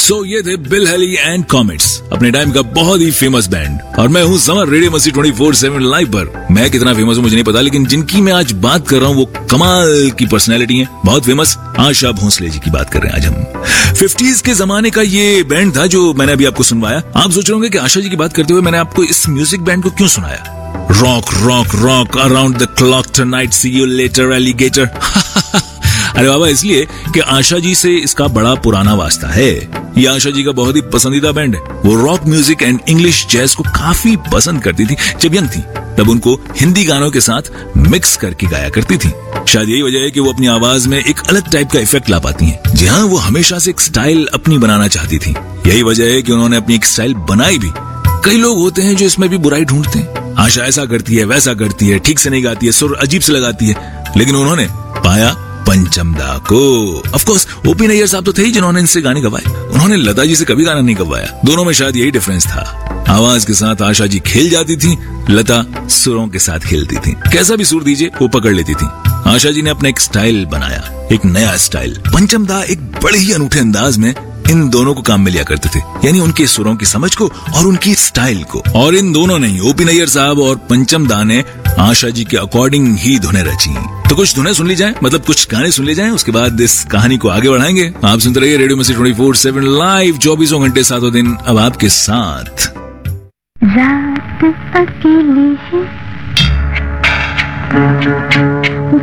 सो ये थे bill heli and comets, अपने टाइम का बहुत ही फेमस बैंड। और मैं हूँ समर, रेडियो मस्ती 24/7 लाइव पर। मैं कितना फेमस हूँ मुझे नहीं पता, लेकिन जिनकी मैं आज बात कर रहा हूँ वो कमाल की पर्सनैलिटी है, बहुत फेमस। आशा भोसले जी की बात कर रहे हैं आज हम। 50s के जमाने का ये बैंड था जो मैंने अभी आपको सुनवाया। आप सोच रहे होंगे कि आशा जी की बात करते हुए मैंने आपको इस म्यूजिक बैंड को क्यों सुनाया। Rock rock rock around the clock tonight, C you later alligator. अरे बाबा, इसलिए कि आशा जी से इसका बड़ा पुराना वास्ता है। ये आशा जी का बहुत ही पसंदीदा बैंड है। वो rock music and English jazz को काफी पसंद करती थी। जब यंग थी तब उनको हिंदी गानों के साथ मिक्स करके गाया करती थी। शायद यही वजह है कि वो अपनी आवाज में एक अलग टाइप का इफेक्ट ला पाती हैं। जी हाँ, वो हमेशा से एक स्टाइल अपनी बनाना चाहती थी। यही वजह है कि उन्होंने अपनी एक स्टाइल बनाई भी। कई लोग होते हैं जो इसमें भी बुराई ढूंढते हैं। आशा ऐसा करती है, वैसा करती है, ठीक से नहीं गाती है, सुर अजीब से लगाती है, लेकिन उन्होंने पाया पंचम दा को। ऑफ कोर्स ओपी नैयर साहब तो थे ही जिन्होंने इनसे गाने गवाए। उन्होंने लता जी से कभी गाना नहीं गवाया। दोनों में शायद यही डिफरेंस था। आवाज के साथ आशा जी खेल जाती थी, लता सुरों के साथ खेलती थी। कैसा भी सुर दीजिए वो पकड़ लेती थी। आशा जी ने अपना एक स्टाइल बनाया, एक नया स्टाइल। पंचम दा एक बड़े ही अनूठे अंदाज में इन दोनों को काम में लिया करते थे, यानी उनके सुरों की समझ को और उनकी स्टाइल को। और इन दोनों ने, ओपी नैयर साहब और पंचम दा ने, आशा जी के अकॉर्डिंग ही धुनें रची। तो कुछ धुनें सुन ली जाएं, मतलब कुछ गाने सुन ली जाएं, उसके बाद इस कहानी को आगे बढ़ाएंगे। आप सुनते रहिए रेडियो मस्ती 24/7 लाइव, 24 घंटे 7 दिन अब आपके साथ। रात अकेली है